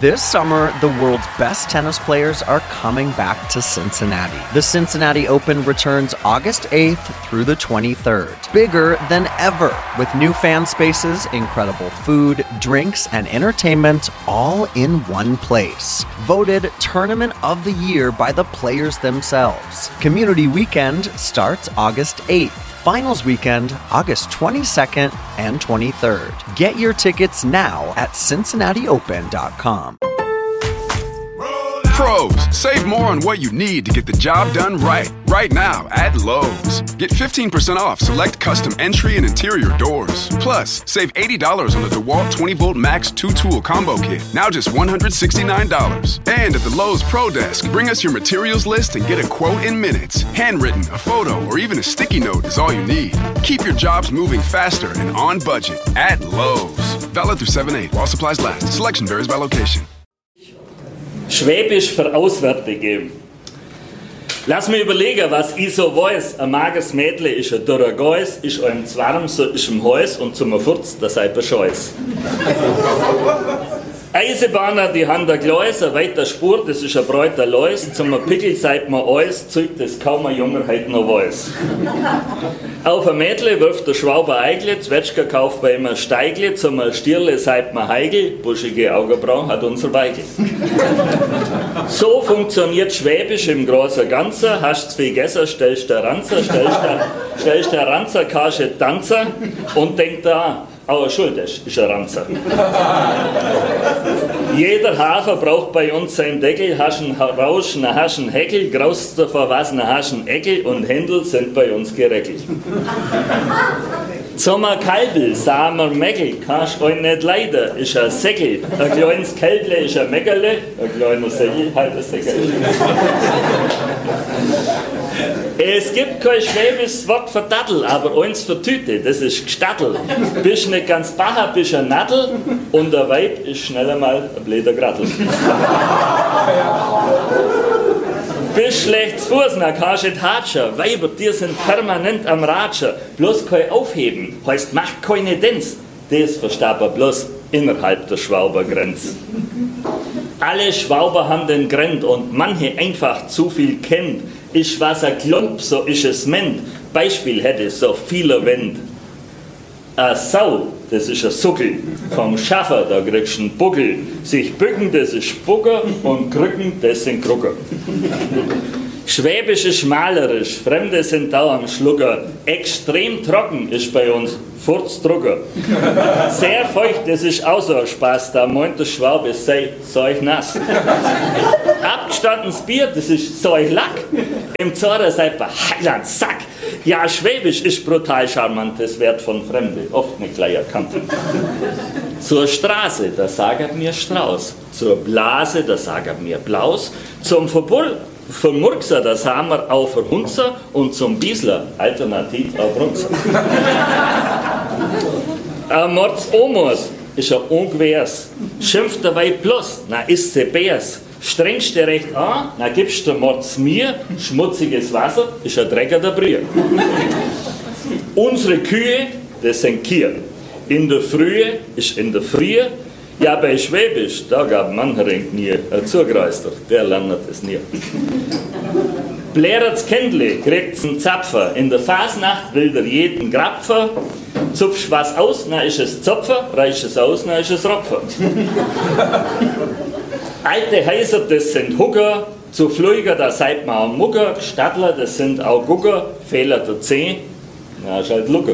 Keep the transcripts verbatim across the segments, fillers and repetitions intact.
This summer, the world's best tennis players are coming back to Cincinnati. The Cincinnati Open returns August eighth through the twenty-third. Bigger than ever, with new fan spaces, incredible food, drinks, and entertainment all in one place. Voted Tournament of the Year by the players themselves. Community Weekend starts August eighth. Finals Weekend, August twenty-second and twenty-third. Get your tickets now at cincinnati open dot com. Pros, save more on what you need to get the job done right. Right now at Lowe's. Get fifteen percent off select custom entry and interior doors. Plus, save eighty dollars on the DeWalt twenty volt Max two tool combo kit. Now just one hundred sixty-nine dollars. And at the Lowe's Pro Desk, bring us your materials list and get a quote in minutes. Handwritten, a photo, or even a sticky note is all you need. Keep your jobs moving faster and on budget at Lowe's. Valid through seven eight while supplies last. Selection varies by location. Schwäbisch für Auswärtige. Lass mich überlegen, was ich so weiß. Ein mages Mädle ist ein dürrer Geus, ist einem Zwarm, so ist im Häus und zum Furz, das sei Bescheuß. Eisenbahner, die haben der Gleus, ein weiter Spur, das ist ein Bräuter Leus, zum Pickel seid man alles, zeigt das kaum ein Junger heute noch weiß. Auf ein Mädle wirft der Schwauber Eigle, Zwetschger kauft bei ihm ein Steigle, zum Stierle seid man Heigel, buschige Augenbrauen hat unser Weigel. So funktioniert Schwäbisch im großen Ganzen, hast viel gegessen, stellst der Ranzer, stellst der, stellst der Ranzer, kasche Tanzer und denkt da, aber schuld ist, ist ein Ranzer. Jeder Hafer braucht bei uns seinen Deckel, hast einen Rausch, einen hast einen Heckel, graust davor was, einen hast einen Eckel und Händel sind bei uns gereckelt. Sommer Kalbel, Samer Meckel, kannst euch nicht leiden, ist ein Säckel. Ein kleines Kälble ist ein Meckerle, ein kleiner Säckel halt ein Säckel. Es gibt kein schwäbisches Wort für Dattel, aber eins für Tüte, das ist Gstattel. Bist nicht ganz Bacher, bist ein Nattel und der Weib ist schneller mal ein bläder Grattel. Bist schlecht zu Fuß, na kannst du nicht hatschen. Weiber, die sind permanent am Ratschen. Bloß kein Aufheben, heißt macht keine Dens. Das versteht man bloß innerhalb der Schwaubergrenze. Alle Schwauber haben den Grend und manche einfach zu viel kennt. Ist was ein Klump, so ist es ment. Beispiel hätte so viele Wend. A Sau, das ist ein Suckel. Vom Schaffer, da kriegst du einen Buckel. Sich bücken, das ist Spucker und Krücken, das sind Krucker. Schwäbisch ist malerisch, Fremde sind da am Schlucker. Extrem trocken ist bei uns Furzdrucker. Sehr feucht, das ist auch so ein Spaß, da meint der Schwabe, sei seuch nass. Abgestandenes Bier, das ist seuch Lack. Im Zorra seid bei Heiland Sack. Ja, Schwäbisch ist brutal charmant, das wird von Fremde oft nicht gleich erkannt. Zur Straße, da sagt mir Strauß. Zur Blase, da sagt mir Blaus. Zum Verbul Für Murkser, das haben wir auch für Hunzer und zum Biesler alternativ auch Brunzer. Ein Mords Omos ist ein Ungewehrs. Schimpft der Weib bloß, na ist sie Bärs. Strengst du recht an, na gibst du Mords mir. Schmutziges Wasser ist ein Drecker der Brühe. Unsere Kühe, das sind Kier. In der Frühe ist in der Frühe. Ja, bei Schwäbisch, da gab mancher nie ein Zugreister, der lernt es nie. Blärert's Kendle, kriegt's einen Zapfer, in der Fasnacht will der jeden Grapfer, zupfst was aus, na ist es Zopfer, reicht es aus, na ist es Ropfer. Alte Häuser, das sind Hucker, zu Flüger, da seid man am Mucker, Stadtler, das sind auch Gucker, Fehler der Zeh, na ist halt Lucker.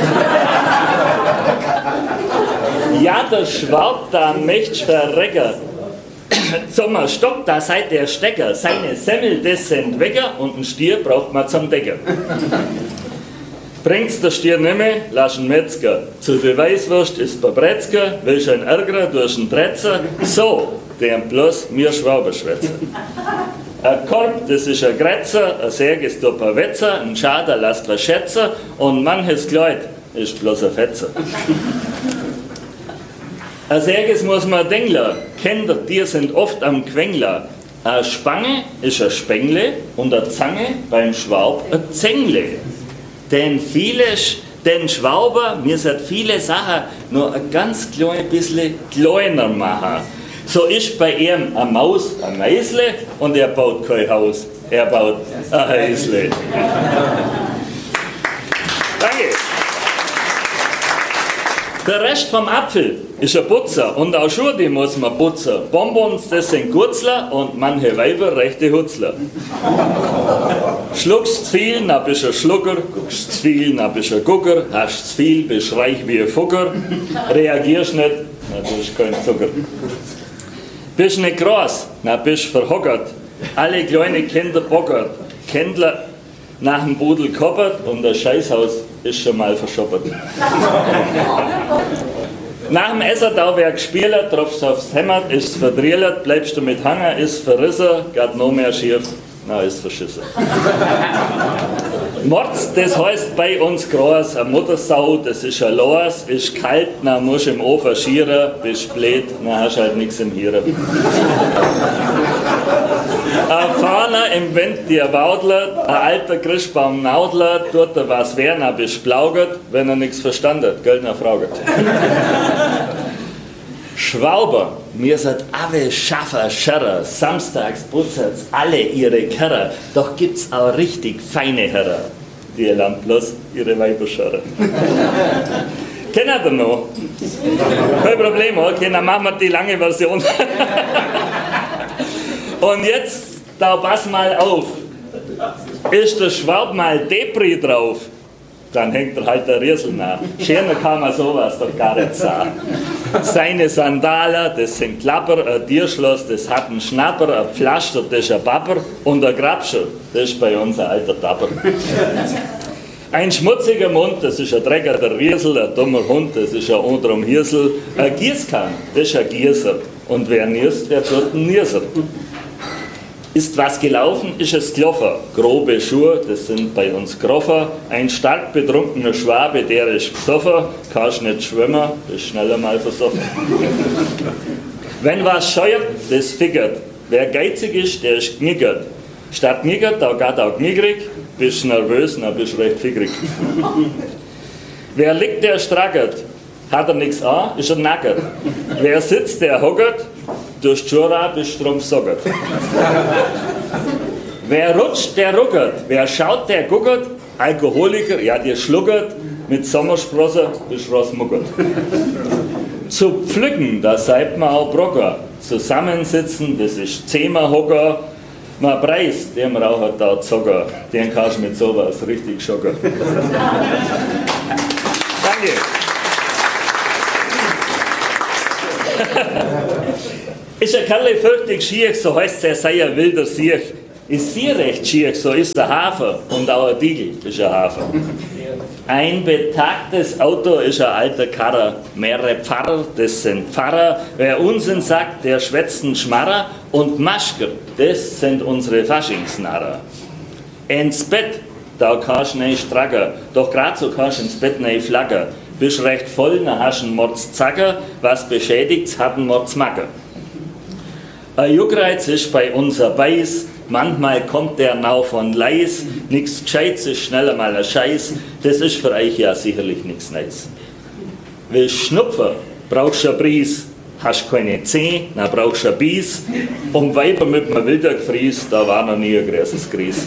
Ja, der Schwab, da möcht's verrecken. Sommer Stock, da seid der Stecker. Seine Semmel, das sind Wecker und ein Stier braucht man zum Decker. Bringt's der Stier nimmer, lass ihn Metzger. Zur Beweiswurst ist Babretzker, willst ein Ärger durch einen Tretzer. So, den bloß mir Schwaber schwätzen. Ein Korb, das ist ein Grätzer, ein Särg ist ein Wetzer, ein Schader lasst was schätzen und manches Kleid ist bloß ein Fetzer. Ein Särges muss man denken, Kinder, die sind oft am Quengler. Eine Spange ist ein Spengle und eine Zange beim Schwab ein Zängle. Denn viele, den Schwauber, mir sind viele Sachen nur ein ganz klein bisschen kleiner machen. So ist bei ihm eine Maus ein Meisle und er baut kein Haus, er baut ein Häusle. Danke. Der Rest vom Apfel ist ein Putzer und auch Schuhe, die muss man putzen. Bonbons, das sind Gutzler und manche Weiber rechte Hutzler. Schluckst zu viel, dann bist du ein Schlucker. Guckst zu viel, dann bist du ein Gucker. Hast zu viel, bist reich wie ein Fucker. Reagierst nicht, dann bist du kein Zucker. Bist nicht groß, dann bist du verhockert. Alle kleine Kinder bockert. Kindler nach dem Budel koppert und das Scheißhaus ist schon mal verschoppert. Nach dem Essen da wer gespielt, tropfst aufs Hemd, ist verdrillt, bleibst du mit Hanger, ist verrissen, geht noch mehr schief, na ist verschissen. Mords, das heißt bei uns groß, eine Muttersau, das ist ein Los, ist kalt, dann musst du im Ofen schieren, bist blöd, dann hast du halt nichts im Hirn. Ein Fahner im Wind, der waudlert, ein alter Christbaum naudlert, tut er was wär, dann bist du blaugert, wenn er nichts verstanden hat, gell, dann fragert. Schwauber, mir seid alle Schaffer, Scherrer, samstags putzert's alle ihre Kerrer, doch gibt's auch richtig feine Herrer, die lernt bloß ihre Weiber scharren. Kennt ihr noch? Kein Problem, okay, dann machen wir die lange Version. Und jetzt, da pass mal auf, ist der Schwab mal Depri drauf, dann hängt er halt der Riesel nach. Schöner kann man sowas doch gar nicht sagen. Seine Sandalen, das sind Klapper, ein Tierschloss, das hat einen Schnapper, ein Pflaster, das ist ein Papper und ein Grabscher, das ist bei uns ein alter Tapper. Ein schmutziger Mund, das ist ein Drecker, der Riesel, ein dummer Hund, das ist ein Unterm Hirsel, ein Gießkann, das ist ein Gießer und wer niest, der tut einen Nieser. Ist was gelaufen, ist es gelaufen. Grobe Schuhe, das sind bei uns Groffer. Ein stark betrunkener Schwabe, der ist besoffen. Kannst nicht schwimmen, bist schneller mal versoffen. Wenn was scheuert, das fickert. Wer geizig ist, der ist knickert. Statt knickert, da geht auch knickrig. Bist nervös, dann bist du recht fickrig. Wer liegt, der strackert. Hat er nichts an, ist er nackert. Wer sitzt, der hockert. Durch die Schuhe bist du drum sockert. Wer rutscht, der ruckert. Wer schaut, der guckert. Alkoholiker, ja, der schluckert. Mit Sommersprosse bist du rausmuckert. Zu pflücken, da seid man auch Brocker. Zusammensitzen, das ist Zehmerhocker. Man preist, dem Raucher da Zocker. Den kannst du mit sowas richtig schocken. Danke. Ist ein Kerl fürchtig schier, so heißt er, sei ein wilder Siech. Ist sie recht schier, so ist der Hafer. Und auch ein Diegel ist ein Hafer. Ein betagtes Auto ist ein alter Karrer. Mehrere Pfarrer, das sind Pfarrer. Wer Unsinn sagt, der schwätzt einen Schmarrer. Und Maschker, das sind unsere Faschingsnarrer. Ins Bett, da kannst du nicht stracken. Doch grad so kannst du ins Bett nicht flackern. Bist recht voll, dann hast du einen Mordszacker. Was beschädigt's, hat einen Mordsmacker. Ein Juckreiz ist bei uns ein Beiß, manchmal kommt der Nau von Leis, nix Gescheites ist schneller mal ein Scheiß, das ist für euch ja sicherlich nix Neues. Willst Schnupfen, brauchst du ein Bries, hast keine Zeh, dann brauchst du ein Bies, um Weiber mit einem Wilder gefries, da war noch nie ein großes Gries.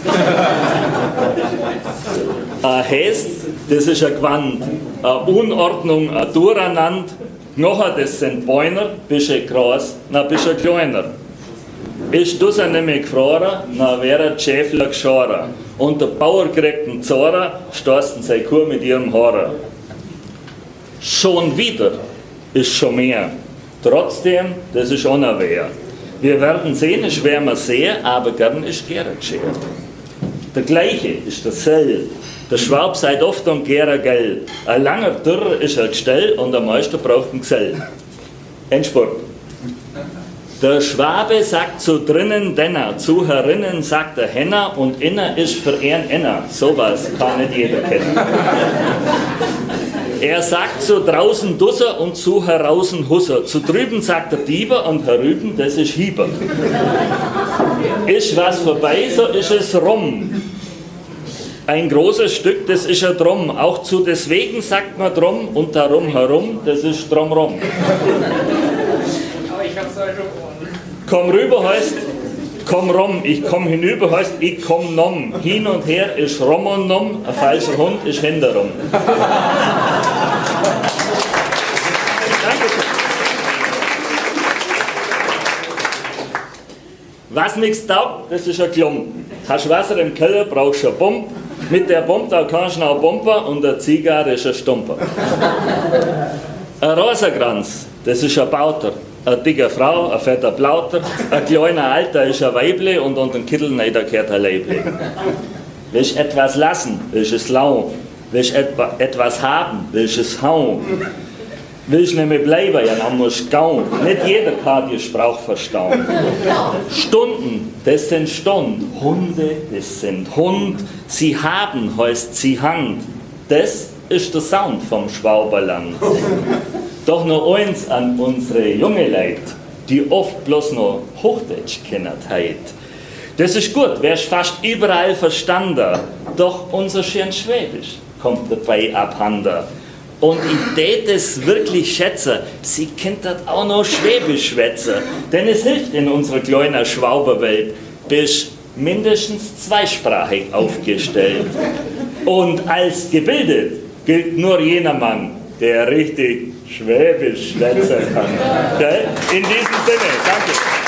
Ein Häst, das ist ein Gewand, eine Unordnung, ein Durcheinander. Nachher, das sind Bäuner, bist du groß, dann bist du kleiner. Ist du sie nicht mehr gefroren, dann wäre der Schäfler geschoren. Und der Bauer kriegt einen Zorer, stoßen seine Kuh mit ihrem Horror. Schon wieder ist schon mehr. Trotzdem, das ist unerwehr. Wir werden sehen, es werden wir sehen, aber gern ist gerne geschehen. Der gleiche ist der Sell. Der Schwab seid oft und gärer Gell. Ein langer Dürr ist ein Gestell und der Meister braucht einen Gesell. Endspurt. Der Schwabe sagt zu drinnen Denner, zu herinnen sagt der Henner und inner ist für ihn Enner. Sowas kann nicht jeder kennen. Er sagt zu draußen Dusser und zu heraußen Husser. Zu drüben sagt der Dieber und herüben, das ist Hieber. Ist was vorbei, so ist es rum. Ein großes Stück, das ist ein Drum. Auch zu deswegen sagt man Drum und darum herum, das ist Drumrum. Komm rüber heißt, komm rum. Ich komm hinüber heißt, ich komm nom. Hin und her ist rum und nom. Ein falscher Hund ist hinterrum. Dankeschön. Was nichts taugt, das ist ein Klump. Hast Wasser im Keller, brauchst du eine Pump. Mit der Pump da kannst du noch pumpen und eine Zigarre ist ein Stumper. Ein Rosenkranz, das ist ein Bauter. Eine dicke Frau, ein fetter Plauter. Ein kleiner Alter ist ein Weible und unter den Kittel gehört ein Leible. Willst etwas lassen, willst es lau. Willst etwa, etwas haben, willst es hauen. Willst nicht mehr bleiben, ja, dann musst du gauen. Nicht jeder kann die Sprache verstauen. Stunden, das sind Stunden. Hunde, das sind Hund. Sie haben, heißt sie Hand. Das ist der Sound vom Schwaberland. Doch noch eins an unsere junge Leute, die oft bloß noch Hochdeutsch kennen heit. Das ist gut, wärst fast überall verstanden. Doch unser schön Schwäbisch kommt dabei abhanden. Und ich tät es wirklich schätzen, sie kennt das auch noch Schwäbisch schwätzen. Denn es hilft in unserer kleinen Schwauberwelt, bist mindestens zweisprachig aufgestellt. Und als gebildet gilt nur jener Mann, der richtig Schwäbisch schwätzen kann. Okay? In diesem Sinne, danke.